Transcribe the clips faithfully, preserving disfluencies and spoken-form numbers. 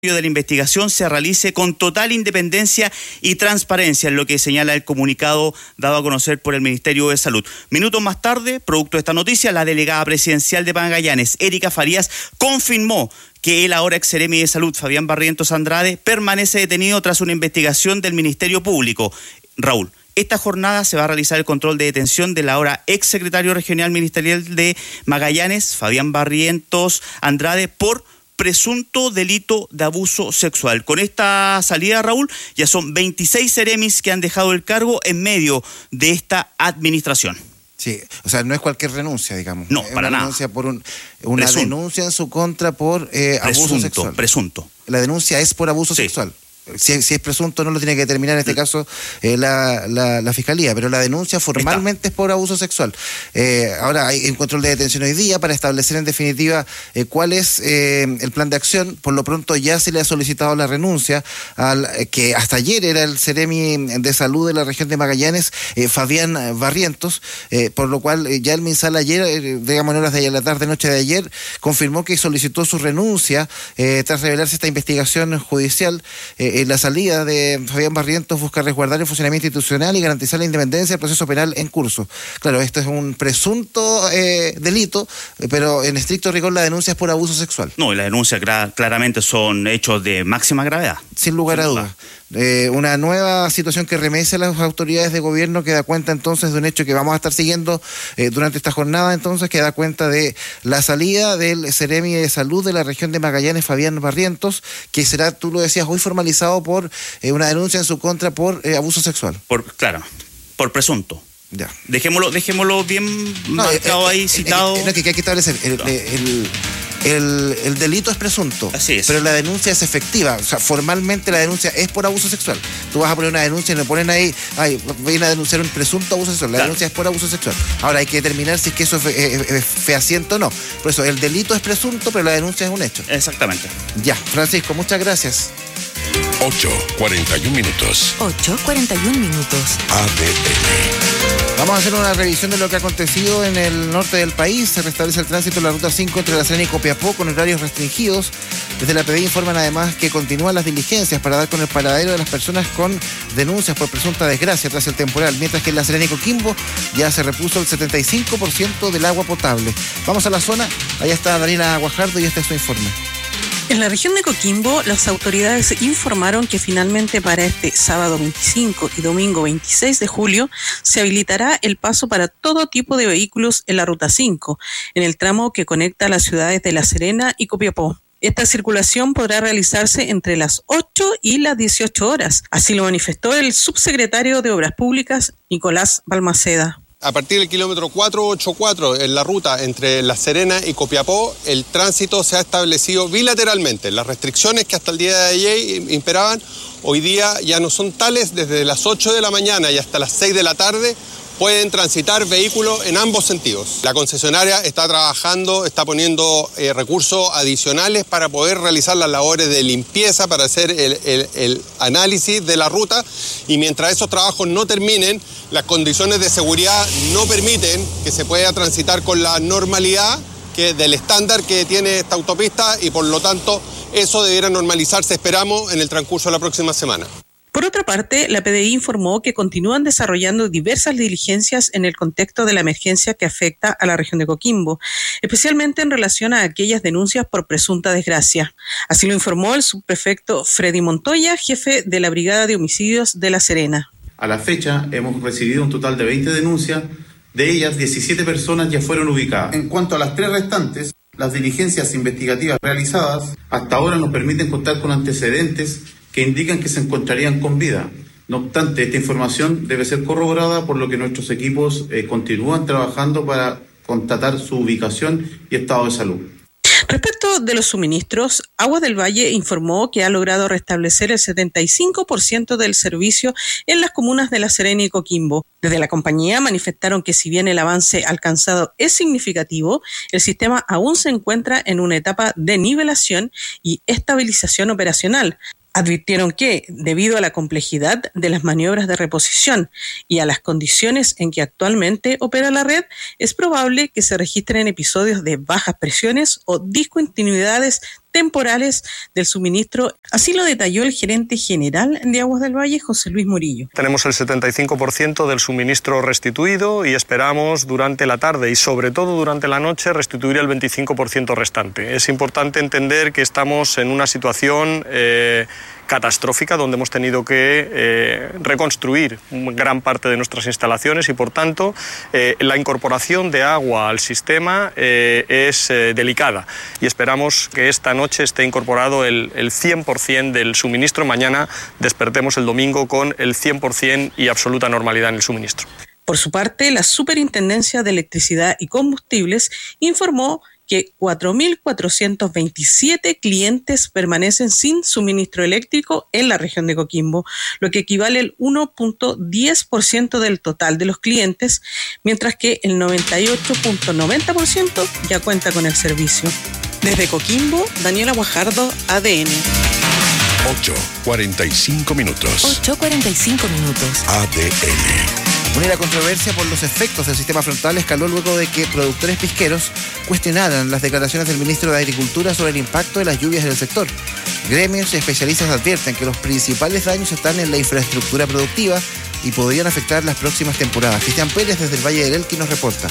de la investigación se realice con total independencia y transparencia, en lo que señala el comunicado dado a conocer por el Ministerio de Salud. Minutos más tarde, producto de esta noticia, la delegada presidencial de Magallanes, Erika Farías, confirmó que el ahora exseremi de Salud, Fabián Barrientos Andrade, permanece detenido tras una investigación del Ministerio Público. Raúl, esta jornada se va a realizar el control de detención del ahora exsecretario regional ministerial de Magallanes, Fabián Barrientos Andrade, por presunto delito de abuso sexual. Con esta salida, Raúl, ya son veintiséis seremis que han dejado el cargo en medio de esta administración. Sí, o sea, no es cualquier renuncia, digamos. No, es para una nada. Denuncia por un, una Presunto. denuncia en su contra por eh, abuso Presunto, sexual. presunto. La denuncia es por abuso Sí. sexual. Si, si es presunto, no lo tiene que determinar en este caso eh, la, la, la Fiscalía, pero la denuncia formalmente Está. es por abuso sexual. Eh, ahora hay un control de detención hoy día para establecer en definitiva eh, cuál es eh, el plan de acción. Por lo pronto ya se le ha solicitado la renuncia al eh, que hasta ayer era el seremi de salud de la región de Magallanes, eh, Fabián Barrientos, eh, por lo cual eh, ya el MinSal ayer, eh, digamos en horas de la tarde, noche de ayer, confirmó que solicitó su renuncia eh, tras revelarse esta investigación judicial. Eh, En la salida de Fabián Barrientos busca resguardar el funcionamiento institucional y garantizar la independencia del proceso penal en curso. Claro, esto es un presunto eh, delito, pero en estricto rigor la denuncia es por abuso sexual. No, y la denuncia clara, claramente son hechos de máxima gravedad. Sin lugar a dudas. Eh, una nueva situación que remece a las autoridades de gobierno que da cuenta entonces de un hecho que vamos a estar siguiendo eh, durante esta jornada, entonces, que da cuenta de la salida del seremi de salud de la región de Magallanes, Fabián Barrientos, que será, tú lo decías, hoy formalizado por eh, una denuncia en su contra por eh, abuso sexual. Por, claro, por presunto. Ya. Dejémoslo, dejémoslo bien No, marcado eh, eh, ahí, eh, citado. Eh, no, que, que hay que establecer. El, No. el, el, el delito es presunto, Así es. pero la denuncia es efectiva. O sea, formalmente la denuncia es por abuso sexual. Tú vas a poner una denuncia y le ponen ahí, ay, viene a denunciar un presunto abuso sexual. La Claro. denuncia es por abuso sexual. Ahora hay que determinar si es que eso es, fe- es- es fehaciente o no. Por eso, el delito es presunto, pero la denuncia es un hecho. Exactamente. Ya, Francisco, muchas gracias. ocho cuarenta y un minutos. ocho cuarenta y un minutos. A D N. Vamos a hacer una revisión de lo que ha acontecido en el norte del país. Se restablece el tránsito en la ruta cinco entre La Serena y Copiapó con horarios restringidos. Desde la P D I informan además que continúan las diligencias para dar con el paradero de las personas con denuncias por presunta desgracia tras el temporal, mientras que en La Serena y Coquimbo ya se repuso el setenta y cinco por ciento del agua potable. Vamos a la zona, allá está Daniela Guajardo y este es su informe. En la región de Coquimbo, las autoridades informaron que finalmente para este sábado veinticinco y domingo veintiséis de julio se habilitará el paso para todo tipo de vehículos en la Ruta cinco, en el tramo que conecta las ciudades de La Serena y Copiapó. Esta circulación podrá realizarse entre las ocho y las dieciocho horas, así lo manifestó el subsecretario de Obras Públicas, Nicolás Balmaceda. A partir del kilómetro cuatrocientos ochenta y cuatro, en la ruta entre La Serena y Copiapó, el tránsito se ha establecido bilateralmente. Las restricciones que hasta el día de ayer imperaban, hoy día ya no son tales. Desde las ocho de la mañana y hasta las seis de la tarde pueden transitar vehículos en ambos sentidos. La concesionaria está trabajando, está poniendo eh, recursos adicionales para poder realizar las labores de limpieza, para hacer el, el, el análisis de la ruta, y mientras esos trabajos no terminen, las condiciones de seguridad no permiten que se pueda transitar con la normalidad que del estándar que tiene esta autopista, y por lo tanto eso debiera normalizarse, esperamos, en el transcurso de la próxima semana. Por otra parte, la P D I informó que continúan desarrollando diversas diligencias en el contexto de la emergencia que afecta a la región de Coquimbo, especialmente en relación a aquellas denuncias por presunta desgracia. Así lo informó el subprefecto Freddy Montoya, jefe de la Brigada de Homicidios de La Serena. A la fecha hemos recibido un total de veinte denuncias, de ellas diecisiete personas ya fueron ubicadas. En cuanto a las tres restantes, las diligencias investigativas realizadas hasta ahora nos permiten contar con antecedentes que indican que se encontrarían con vida. No obstante, esta información debe ser corroborada, por lo que nuestros equipos eh, continúan trabajando para constatar su ubicación y estado de salud. Respecto de los suministros, Aguas del Valle informó que ha logrado restablecer el setenta y cinco por ciento del servicio en las comunas de La Serena y Coquimbo. Desde la compañía manifestaron que si bien el avance alcanzado es significativo, el sistema aún se encuentra en una etapa de nivelación y estabilización operacional. Advirtieron que, debido a la complejidad de las maniobras de reposición y a las condiciones en que actualmente opera la red, es probable que se registren episodios de bajas presiones o discontinuidades temporales del suministro. Así lo detalló el gerente general de Aguas del Valle, José Luis Murillo. Tenemos el setenta y cinco por ciento del suministro restituido y esperamos durante la tarde y sobre todo durante la noche restituir el veinticinco por ciento restante. Es importante entender que estamos en una situación eh, catastrófica donde hemos tenido que eh, reconstruir gran parte de nuestras instalaciones y por tanto eh, la incorporación de agua al sistema eh, es eh, delicada y esperamos que esta noche esté incorporado el, el cien por ciento del suministro. Mañana despertemos el domingo con el cien por ciento y absoluta normalidad en el suministro. Por su parte, la Superintendencia de Electricidad y Combustibles informó que cuatro mil cuatrocientos veintisiete clientes permanecen sin suministro eléctrico en la región de Coquimbo, lo que equivale al uno punto diez por ciento del total de los clientes, mientras que el noventa y ocho punto noventa por ciento ya cuenta con el servicio. Desde Coquimbo, Daniela Guajardo, A D N. ocho cuarenta y cinco minutos. ocho cuarenta y cinco minutos. A D N. Una la controversia por los efectos del sistema frontal escaló luego de que productores pisqueros cuestionaran las declaraciones del ministro de Agricultura sobre el impacto de las lluvias en el sector. Gremios y especialistas advierten que los principales daños están en la infraestructura productiva y podrían afectar las próximas temporadas. Cristian Pérez desde el Valle del Elqui nos reporta.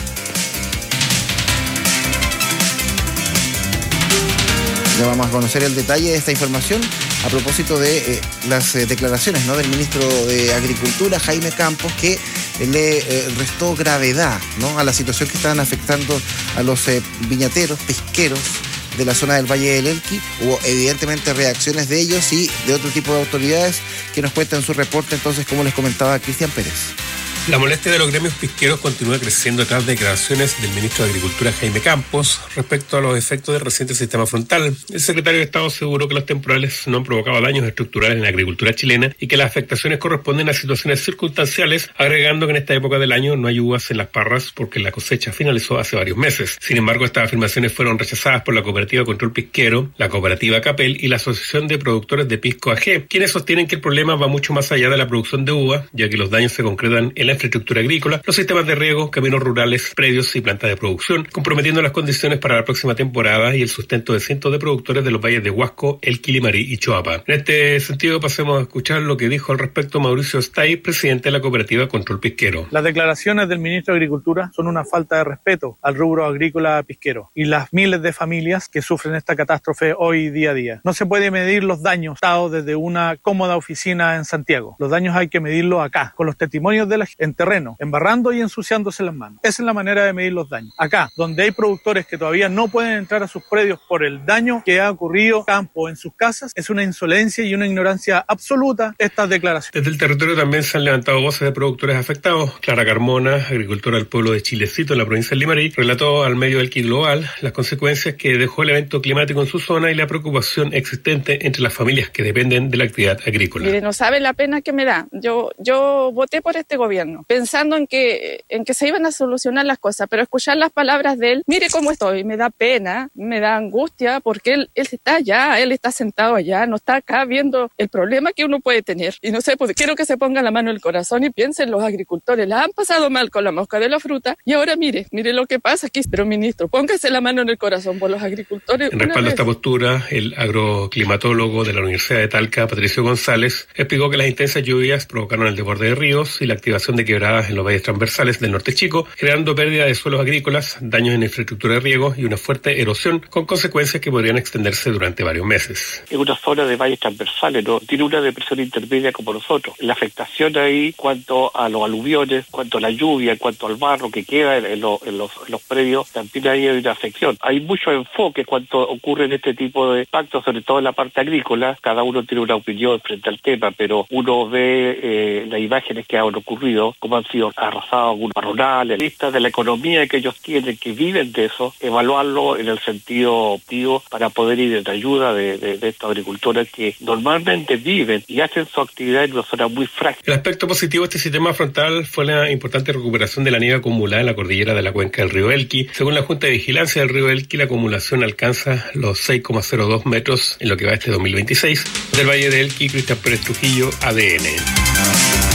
Ya vamos a conocer el detalle de esta información a propósito de eh, las eh, declaraciones, ¿no?, del ministro de Agricultura, Jaime Campos, que eh, le eh, restó gravedad, ¿no?, a la situación que estaban afectando a los eh, viñateros, pesqueros de la zona del Valle del Elqui. Hubo evidentemente reacciones de ellos y de otro tipo de autoridades que nos cuentan su reporte, entonces, como les comentaba Cristian Pérez. La molestia de los gremios pisqueros continúa creciendo tras declaraciones del ministro de Agricultura, Jaime Campos, respecto a los efectos del reciente sistema frontal. El secretario de Estado aseguró que los temporales no han provocado daños estructurales en la agricultura chilena y que las afectaciones corresponden a situaciones circunstanciales, agregando que en esta época del año no hay uvas en las parras porque la cosecha finalizó hace varios meses. Sin embargo, estas afirmaciones fueron rechazadas por la Cooperativa de Control Pisquero, la Cooperativa Capel y la Asociación de Productores de Pisco A G, quienes sostienen que el problema va mucho más allá de la producción de uva, ya que los daños se concretan en la infraestructura agrícola, los sistemas de riego, caminos rurales, predios y plantas de producción, comprometiendo las condiciones para la próxima temporada y el sustento de cientos de productores de los valles de Huasco, El Quilimarí y Choapa. En este sentido, pasemos a escuchar lo que dijo al respecto Mauricio Stay, presidente de la Cooperativa Control Pisquero. Las declaraciones del ministro de Agricultura son una falta de respeto al rubro agrícola pisquero y las miles de familias que sufren esta catástrofe hoy día a día. No se puede medir los daños desde una cómoda oficina en Santiago. Los daños hay que medirlos acá, con los testimonios de la en terreno, embarrando y ensuciándose las manos. Esa es la manera de medir los daños. Acá, donde hay productores que todavía no pueden entrar a sus predios por el daño que ha ocurrido en campo en sus casas, es una insolencia y una ignorancia absoluta estas declaraciones. Desde el territorio también se han levantado voces de productores afectados. Clara Carmona, agricultora del pueblo de Chilecito, en la provincia del Limarí, relató al medio Elqui Global las consecuencias que dejó el evento climático en su zona y la preocupación existente entre las familias que dependen de la actividad agrícola. Mire, no sabe la pena que me da. Yo, yo voté por este gobierno, pensando en que, en que se iban a solucionar las cosas, pero escuchar las palabras de él, mire cómo estoy, me da pena, me da angustia, porque él, él está allá, él está sentado allá, no está acá viendo el problema que uno puede tener. Y no sé, pues quiero que se ponga la mano en el corazón y piensen, los agricultores la han pasado mal con la mosca de la fruta y ahora mire, mire lo que pasa aquí. Pero ministro, póngase la mano en el corazón por los agricultores. En respaldo a esta postura, el agroclimatólogo de la Universidad de Talca, Patricio González, explicó que las intensas lluvias provocaron el desborde de ríos y la activación de quebradas en los valles transversales del norte chico, generando pérdida de suelos agrícolas, daños en infraestructura de riego y una fuerte erosión con consecuencias que podrían extenderse durante varios meses. Es una zona de valles transversales, no tiene una depresión intermedia como nosotros. La afectación ahí, cuanto a los aluviones, cuanto a la lluvia, cuanto al barro que queda en, en, lo, en, los, en los predios, también ahí hay una afección. Hay mucho enfoque cuando ocurre en este tipo de impactos, sobre todo en la parte agrícola. Cada uno tiene una opinión frente al tema, pero uno ve eh, las imágenes que han ocurrido, cómo han sido arrasados algunos parronales, listas de la economía que ellos tienen, que viven de eso, evaluarlo en el sentido óptimo para poder ir en ayuda de, de, de estos agricultores que normalmente viven y hacen su actividad en una zona muy frágil. El aspecto positivo de este sistema frontal fue la importante recuperación de la nieve acumulada en la cordillera de la cuenca del río Elqui. Según la Junta de Vigilancia del río Elqui, la acumulación alcanza los seis coma cero dos metros en lo que va este dos mil veintiséis. Del Valle de Elqui, Cristian Pérez Trujillo, A D N.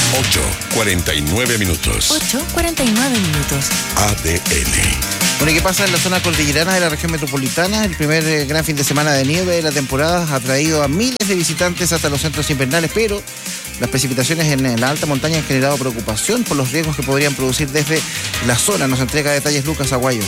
ocho cuarenta y nueve minutos. ocho cuarenta y nueve minutos. A D N. Bueno, ¿y qué pasa en la zona cordillerana de la región metropolitana? El primer eh, gran fin de semana de nieve de la temporada ha traído a miles de visitantes hasta los centros invernales, pero las precipitaciones en, en la alta montaña han generado preocupación por los riesgos que podrían producir desde la zona. Nos entrega detalles Lucas Aguayo.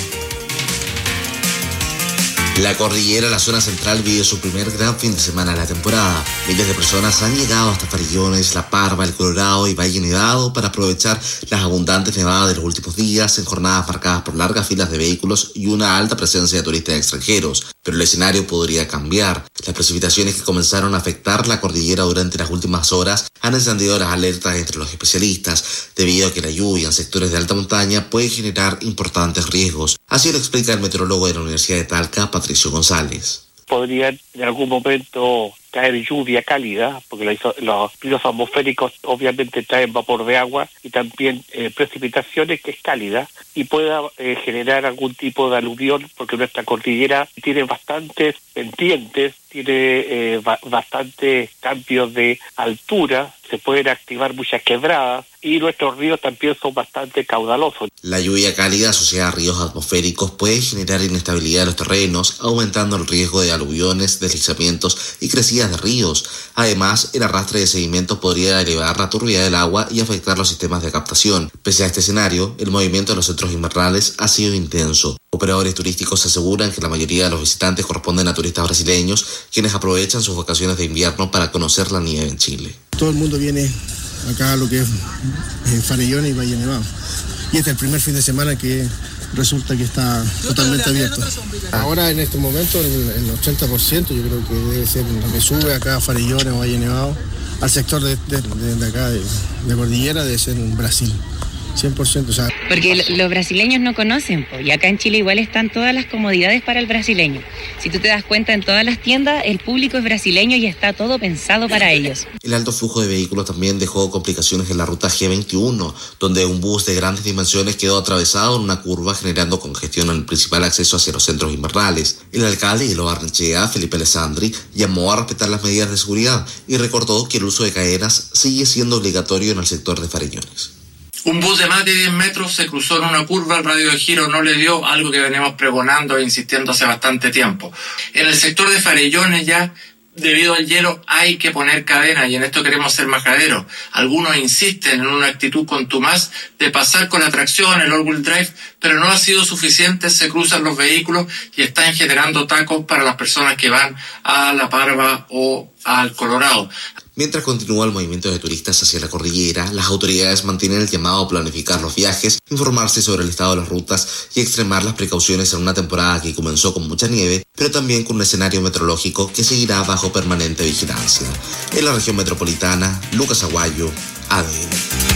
La cordillera, la zona central, vive su primer gran fin de semana de la temporada. Miles de personas han llegado hasta Farellones, La Parva, El Colorado y Valle Nevado para aprovechar las abundantes nevadas de los últimos días en jornadas marcadas por largas filas de vehículos y una alta presencia de turistas extranjeros. Pero el escenario podría cambiar. Las precipitaciones que comenzaron a afectar la cordillera durante las últimas horas han encendido las alertas entre los especialistas, debido a que la lluvia en sectores de alta montaña puede generar importantes riesgos. Así lo explica el meteorólogo de la Universidad de Talca, Patricio González. Podrían en algún momento caer lluvia cálida, porque los, los fluidos atmosféricos obviamente traen vapor de agua y también eh, precipitaciones que es cálida y pueda eh, generar algún tipo de aluvión, porque nuestra cordillera tiene bastantes pendientes, tiene eh, ba- bastantes cambios de altura, se pueden activar muchas quebradas y nuestros ríos también son bastante caudalosos. La lluvia cálida asociada a ríos atmosféricos puede generar inestabilidad de los terrenos, aumentando el riesgo de aluviones, deslizamientos y crecidas de ríos. Además, el arrastre de sedimentos podría elevar la turbidez del agua y afectar los sistemas de captación. Pese a este escenario, el movimiento de los centros invernales ha sido intenso. Operadores turísticos aseguran que la mayoría de los visitantes corresponden a turistas brasileños, quienes aprovechan sus vacaciones de invierno para conocer la nieve en Chile. Todo el mundo viene acá a lo que es eh, Farellones y Valle Nevado. Y este es el primer fin de semana que resulta que está totalmente abierto. Ahora en este momento el, el ochenta por ciento yo creo que debe ser lo que sube acá a Farellones o Valle Nevado al sector de, de, de, de acá de, de cordillera debe ser en Brasil. cien por ciento, o sea. Porque lo, los brasileños no conocen, po, y acá en Chile igual están todas las comodidades para el brasileño. Si tú te das cuenta, en todas las tiendas el público es brasileño y está todo pensado para ellos. El alto flujo de vehículos también dejó complicaciones en la ruta G veintiuno, donde un bus de grandes dimensiones quedó atravesado en una curva, generando congestión en el principal acceso hacia los centros invernales. El alcalde de Lo Barnechea, Felipe Alessandri, llamó a respetar las medidas de seguridad y recordó que el uso de cadenas sigue siendo obligatorio en el sector de Farellones. Un bus de más de diez metros se cruzó en una curva, el radio de giro no le dio, algo que venimos pregonando e insistiendo hace bastante tiempo. En el sector de Farellones ya, debido al hielo, hay que poner cadena y en esto queremos ser majaderos. Algunos insisten en una actitud contumaz de pasar con la tracción, el all-wheel drive, pero no ha sido suficiente, se cruzan los vehículos y están generando tacos para las personas que van a La Parva o al Colorado. Mientras continúa el movimiento de turistas hacia la cordillera, las autoridades mantienen el llamado a planificar los viajes, informarse sobre el estado de las rutas y extremar las precauciones en una temporada que comenzó con mucha nieve, pero también con un escenario meteorológico que seguirá bajo permanente vigilancia. En la región metropolitana, Lucas Aguayo, A D N.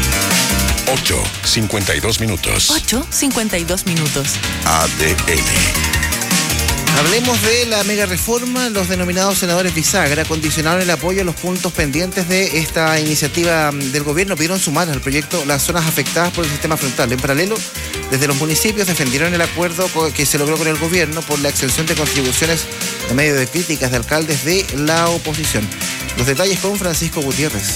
ocho cincuenta y dos minutos. ocho cincuenta y dos minutos. A D N. Hablemos de la mega reforma. Los denominados senadores bisagra condicionaron el apoyo a los puntos pendientes de esta iniciativa del gobierno. Pidieron sumar al proyecto las zonas afectadas por el sistema frontal. En paralelo, desde los municipios defendieron el acuerdo que se logró con el gobierno por la exención de contribuciones en medio de críticas de alcaldes de la oposición. Los detalles con Francisco Gutiérrez.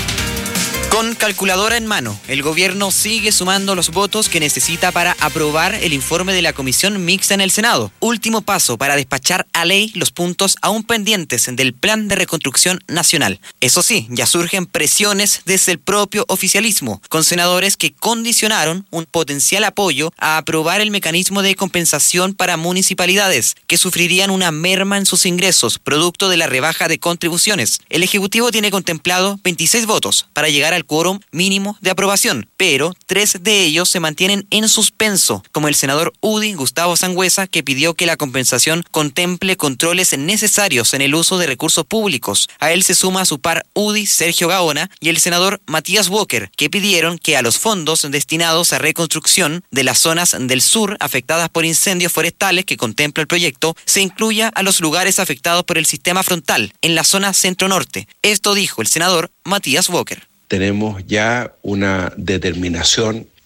Con calculadora en mano, el gobierno sigue sumando los votos que necesita para aprobar el informe de la comisión mixta en el Senado. Último paso para despachar a ley los puntos aún pendientes del Plan de Reconstrucción Nacional. Eso sí, ya surgen presiones desde el propio oficialismo, con senadores que condicionaron un potencial apoyo a aprobar el mecanismo de compensación para municipalidades, que sufrirían una merma en sus ingresos, producto de la rebaja de contribuciones. El Ejecutivo tiene contemplado veintiséis votos para llegar al quórum mínimo de aprobación, pero tres de ellos se mantienen en suspenso, como el senador U D I, Gustavo Sangüesa, que pidió que la compensación contemple controles necesarios en el uso de recursos públicos. A él se suma a su par U D I, Sergio Gaona, y el senador Matías Walker, que pidieron que a los fondos destinados a reconstrucción de las zonas del sur afectadas por incendios forestales que contempla el proyecto, se incluya a los lugares afectados por el sistema frontal, en la zona centro-norte. Esto dijo el senador Matías Walker. Tenemos ya una determinación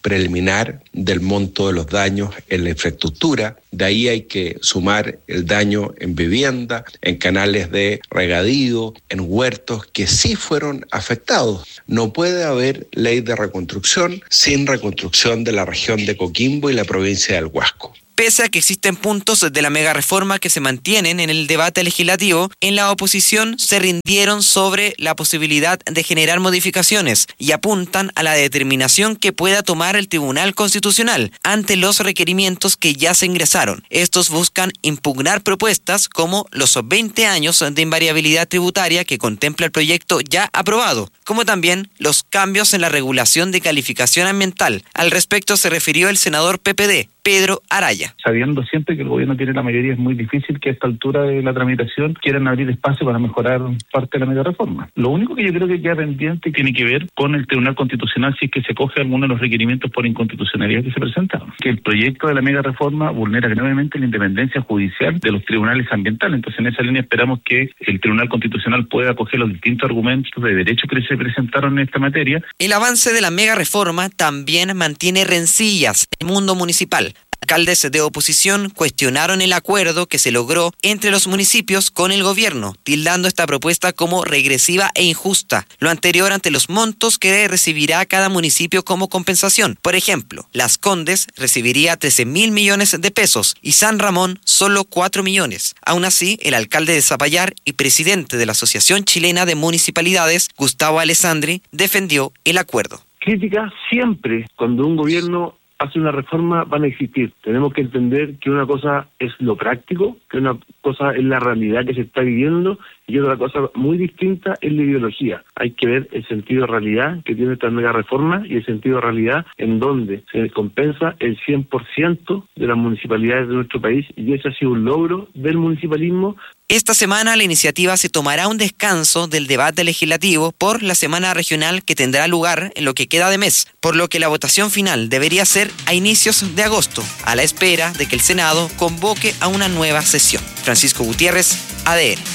preliminar del monto de los daños en la infraestructura. De ahí hay que sumar el daño en vivienda, en canales de regadío, en huertos que sí fueron afectados. No puede haber ley de reconstrucción sin reconstrucción de la región de Coquimbo y la provincia del Huasco. Pese a que existen puntos de la mega reforma que se mantienen en el debate legislativo, en la oposición se rindieron sobre la posibilidad de generar modificaciones y apuntan a la determinación que pueda tomar el Tribunal Constitucional ante los requerimientos que ya se ingresaron. Estos buscan impugnar propuestas como los veinte años de invariabilidad tributaria que contempla el proyecto ya aprobado, como también los cambios en la regulación de calificación ambiental. Al respecto se refirió el senador P P D, Pedro Araya. Sabiendo siempre que el gobierno tiene la mayoría, es muy difícil que a esta altura de la tramitación quieran abrir espacio para mejorar parte de la mega reforma. Lo único que yo creo que queda pendiente tiene que ver con el Tribunal Constitucional si es que se coge alguno de los requerimientos por inconstitucionalidad que se presentaron. Que el proyecto de la mega reforma vulnera gravemente la independencia judicial de los tribunales ambientales. Entonces, en esa línea esperamos que el Tribunal Constitucional pueda acoger los distintos argumentos de derecho que se presentaron en esta materia. El avance de la mega reforma también mantiene rencillas en el mundo municipal. Alcaldes de oposición cuestionaron el acuerdo que se logró entre los municipios con el gobierno, tildando esta propuesta como regresiva e injusta, lo anterior ante los montos que recibirá cada municipio como compensación. Por ejemplo, Las Condes recibiría trece mil millones de pesos y San Ramón solo cuatro millones. Aún así, el alcalde de Zapallar y presidente de la Asociación Chilena de Municipalidades, Gustavo Alessandri, defendió el acuerdo. Crítica siempre cuando un gobierno hace una reforma van a existir. Tenemos que entender que una cosa es lo práctico, que una cosa es la realidad que se está viviendo y otra cosa muy distinta es la ideología. Hay que ver el sentido de realidad que tiene esta mega reforma y el sentido de realidad en donde se compensa el cien por ciento de las municipalidades de nuestro país y ese ha sido un logro del municipalismo. Esta semana la iniciativa se tomará un descanso del debate legislativo por la semana regional que tendrá lugar en lo que queda de mes, por lo que la votación final debería ser a inicios de agosto, a la espera de que el Senado convoque a una nueva sesión. Francisco Gutiérrez, A D N.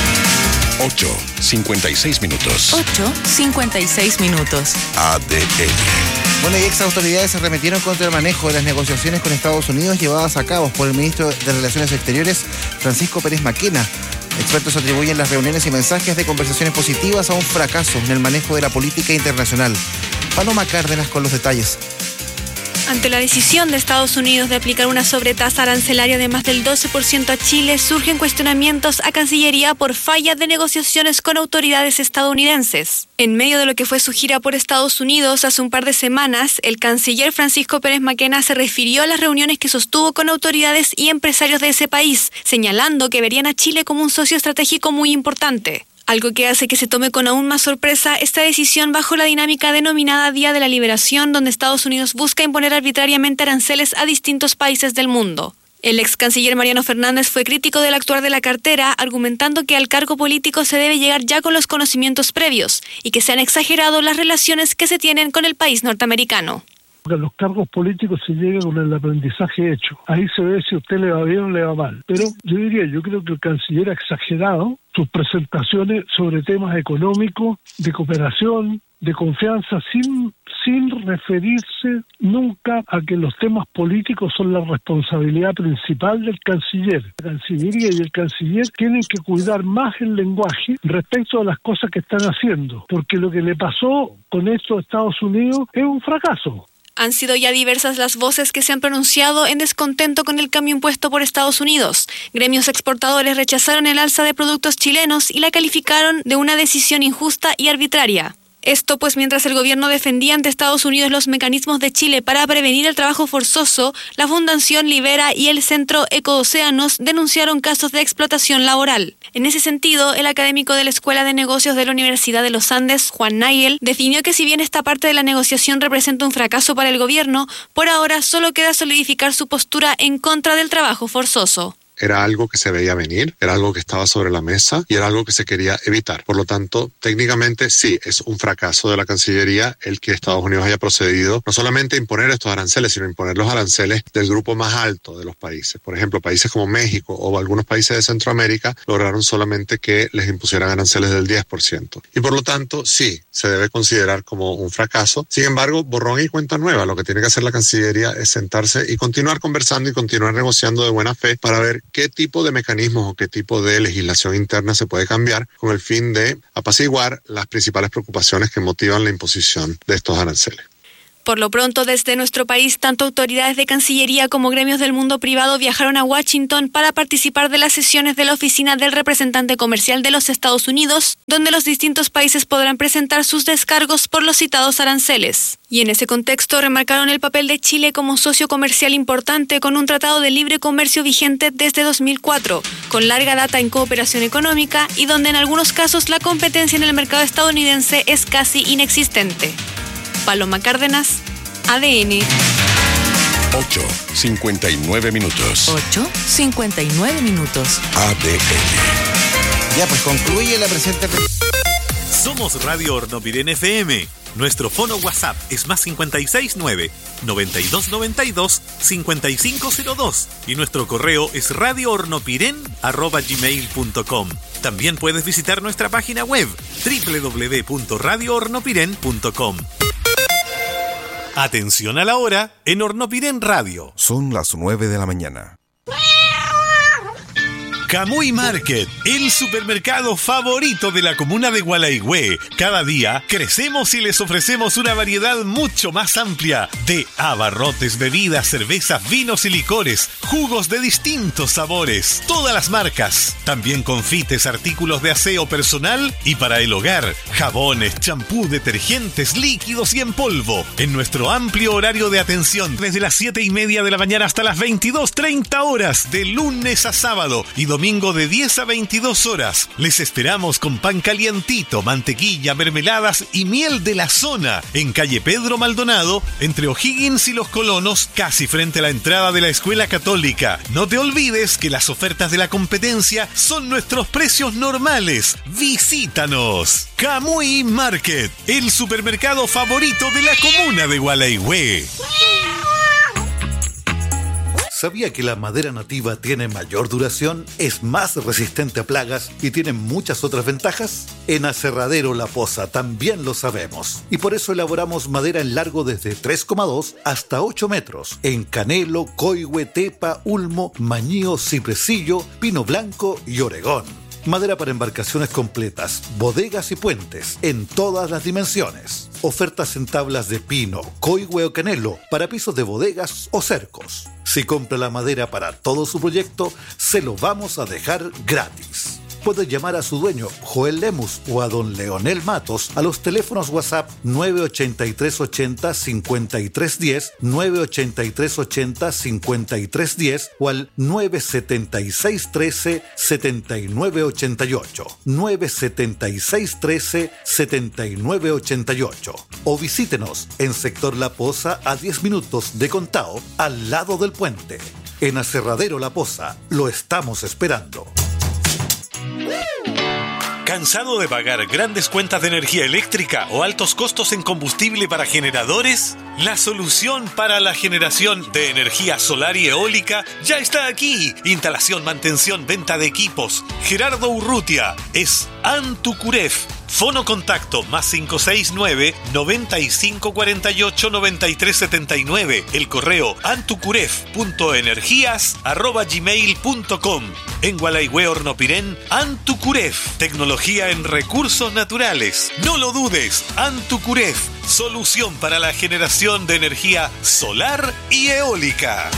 ocho cincuenta y seis minutos. ocho cincuenta y seis minutos. A D N. Bueno, y ex autoridades se arremetieron contra el manejo de las negociaciones con Estados Unidos llevadas a cabo por el ministro de Relaciones Exteriores, Francisco Pérez Maquena. Expertos atribuyen las reuniones y mensajes de conversaciones positivas a un fracaso en el manejo de la política internacional. Paloma Cárdenas con los detalles. Ante la decisión de Estados Unidos de aplicar una sobretasa arancelaria de más del doce por ciento a Chile, surgen cuestionamientos a Cancillería por fallas de negociaciones con autoridades estadounidenses. En medio de lo que fue su gira por Estados Unidos hace un par de semanas, el canciller Francisco Pérez Maquena se refirió a las reuniones que sostuvo con autoridades y empresarios de ese país, señalando que verían a Chile como un socio estratégico muy importante. Algo que hace que se tome con aún más sorpresa esta decisión bajo la dinámica denominada Día de la Liberación, donde Estados Unidos busca imponer arbitrariamente aranceles a distintos países del mundo. El ex canciller Mariano Fernández fue crítico del actuar de la cartera, argumentando que al cargo político se debe llegar ya con los conocimientos previos y que se han exagerado las relaciones que se tienen con el país norteamericano. A los cargos políticos se llega con el aprendizaje hecho. Ahí se ve si a usted le va bien o le va mal. Pero yo diría, yo creo que el canciller ha exagerado sus presentaciones sobre temas económicos, de cooperación, de confianza, sin, sin referirse nunca a que los temas políticos son la responsabilidad principal del canciller. La Cancillería y el canciller tienen que cuidar más el lenguaje respecto a las cosas que están haciendo, porque lo que le pasó con esto a Estados Unidos es un fracaso. Han sido ya diversas las voces que se han pronunciado en descontento con el cambio impuesto por Estados Unidos. Gremios exportadores rechazaron el alza de productos chilenos y la calificaron de una decisión injusta y arbitraria. Esto pues mientras el gobierno defendía ante Estados Unidos los mecanismos de Chile para prevenir el trabajo forzoso, la Fundación Libera y el Centro Ecoocéanos denunciaron casos de explotación laboral. En ese sentido, el académico de la Escuela de Negocios de la Universidad de los Andes, Juan Nagel, definió que si bien esta parte de la negociación representa un fracaso para el gobierno, por ahora solo queda solidificar su postura en contra del trabajo forzoso. era algo que se veía venir, era algo que estaba sobre la mesa y era algo que se quería evitar. Por lo tanto, técnicamente sí, es un fracaso de la Cancillería el que Estados Unidos haya procedido no solamente a imponer estos aranceles, sino a imponer los aranceles del grupo más alto de los países. Por ejemplo, países como México o algunos países de Centroamérica lograron solamente que les impusieran aranceles del diez por ciento. Y por lo tanto, sí, se debe considerar como un fracaso. Sin embargo, borrón y cuenta nueva. Lo que tiene que hacer la Cancillería es sentarse y continuar conversando y continuar negociando de buena fe para ver qué tipo de mecanismos o qué tipo de legislación interna se puede cambiar con el fin de apaciguar las principales preocupaciones que motivan la imposición de estos aranceles. Por lo pronto, desde nuestro país, tanto autoridades de Cancillería como gremios del mundo privado viajaron a Washington para participar de las sesiones de la oficina del representante comercial de los Estados Unidos, donde los distintos países podrán presentar sus descargos por los citados aranceles. Y en ese contexto remarcaron el papel de Chile como socio comercial importante con un tratado de libre comercio vigente desde dos mil cuatro, con larga data en cooperación económica y donde en algunos casos la competencia en el mercado estadounidense es casi inexistente. Paloma Cárdenas, A D N. ocho cincuenta y nueve minutos. ocho cincuenta y nueve minutos. A D N. Ya, pues concluye la presente. Somos Radio Hornopirén F M. Nuestro fono WhatsApp es más cincuenta y seis nueve, noventa y dos noventa y dos, cincuenta y cinco cero dos y nuestro correo es radio hornopiren arroba gmail punto com. También puedes visitar nuestra página web doble u doble u doble u punto radio hornopiren punto com. Atención a la hora en Hornopirén Radio. Son las nueve de la mañana. Camuy Market, el supermercado favorito de la comuna de Gualaigüe. Cada día crecemos y les ofrecemos una variedad mucho más amplia de abarrotes, bebidas, cervezas, vinos y licores, jugos de distintos sabores, todas las marcas. También confites, artículos de aseo personal y para el hogar, jabones, champú, detergentes, líquidos y en polvo. En nuestro amplio horario de atención, desde las siete y media de la mañana hasta las veintidós treinta horas, de lunes a sábado y domingo de diez a veintidós horas. Les esperamos con pan calientito, mantequilla, mermeladas y miel de la zona en calle Pedro Maldonado, entre O'Higgins y Los Colonos, casi frente a la entrada de la Escuela Católica. No te olvides que las ofertas de la competencia son nuestros precios normales. Visítanos. Camuy Market, el supermercado favorito de la comuna de Gualaigüe. ¿Sabía que la madera nativa tiene mayor duración, es más resistente a plagas y tiene muchas otras ventajas? En Aserradero La Poza también lo sabemos. Y por eso elaboramos madera en largo desde tres coma dos hasta ocho metros. En canelo, coigüe, tepa, ulmo, mañío, cipresillo, pino blanco y oregón. Madera para embarcaciones completas, bodegas y puentes, en todas las dimensiones. Ofertas en tablas de pino, coigüe o canelo, para pisos de bodegas o cercos. Si compra la madera para todo su proyecto, se lo vamos a dejar gratis. Puede llamar a su dueño, Joel Lemus, o a don Leonel Matos a los teléfonos WhatsApp nueve ochenta y tres ochenta cincuenta y tres diez, nueve ochenta y tres ochenta cincuenta y tres diez o al nueve setenta y seis trece setenta y nueve ochenta y ocho, nueve setenta y seis trece setenta y nueve ochenta y ocho. O visítenos en Sector La Poza a diez minutos de Contao, al lado del puente. En Aserradero La Poza, lo estamos esperando. ¿Cansado de pagar grandes cuentas de energía eléctrica o altos costos en combustible para generadores? La solución para la generación de energía solar y eólica ya está aquí. Instalación, mantención, venta de equipos. Gerardo Urrutia es Antucuref. Fono contacto más cinco seis nueve, noventa y cinco cuarenta y ocho, noventa y tres setenta y nueve. El correo antucuref punto energías arroba gmail punto com. En Gualaigüe Hornopirén, Antucuref. Tecnología en recursos naturales. No lo dudes, Antucuref. Solución para la generación de energía solar y eólica.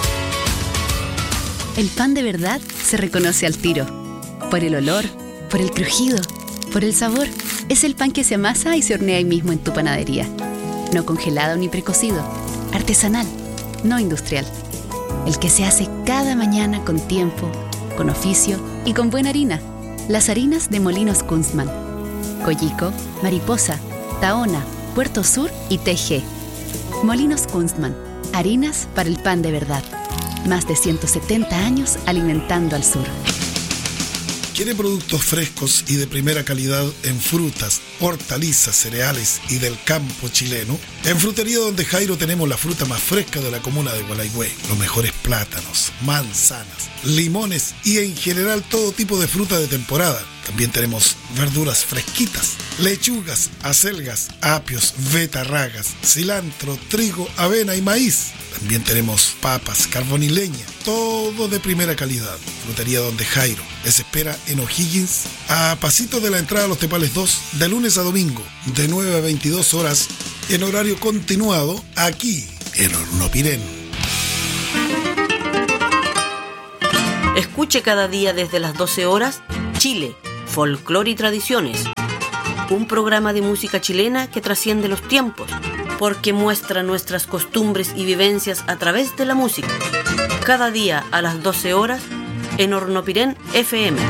El pan de verdad se reconoce al tiro. Por el olor, por el crujido, por el sabor. Es el pan que se amasa y se hornea ahí mismo en tu panadería. No congelado ni precocido. Artesanal, no industrial. El que se hace cada mañana con tiempo, con oficio y con buena harina. Las harinas de Molinos Kunstmann. Collico, Mariposa, Tahona, Puerto Sur y T G. Molinos Kunstmann. Harinas para el pan de verdad. Más de ciento setenta años alimentando al sur. ¿Quiere productos frescos y de primera calidad en frutas, hortalizas, cereales y del campo chileno? En Frutería Donde Jairo tenemos la fruta más fresca de la comuna de Gualeguay. Los mejores plátanos, manzanas, limones y en general todo tipo de fruta de temporada. También tenemos verduras fresquitas, lechugas, acelgas, apios, betarragas, cilantro, trigo, avena y maíz. También tenemos papas, carbón y leña, todo de primera calidad. Frutería Donde Jairo les espera en O'Higgins, a pasito de la entrada a Los Tepales dos, de lunes a domingo, de nueve a veintidós horas, en horario continuado, aquí en Hornopirén. Escuche cada día desde las doce horas, Chile, Folclore y Tradiciones. Un programa de música chilena que trasciende los tiempos, porque muestra nuestras costumbres y vivencias a través de la música. Cada día a las doce horas en Hornopirén F M.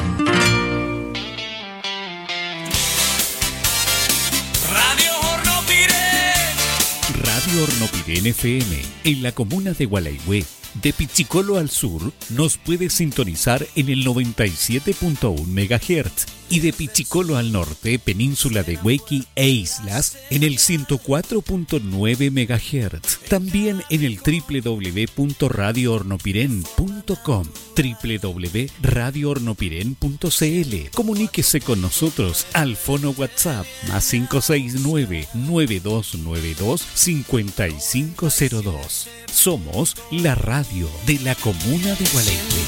Radio Hornopirén. Radio Hornopirén F M, en la comuna de Gualeguay. De Pichicolo al sur, nos puede sintonizar en el noventa y siete punto uno megahertz y de Pichicolo al norte, península de Huequi e islas, en el ciento cuatro punto nueve megahertz. También en el doble u doble u doble u punto radio hornopirén punto com, doble u doble u doble u punto radio hornopirén punto c l. Comuníquese con nosotros al fono WhatsApp más cinco seis nueve, nueve dos nueve dos, cinco cinco cero dos. Somos la radio de la comuna de Gualeguay.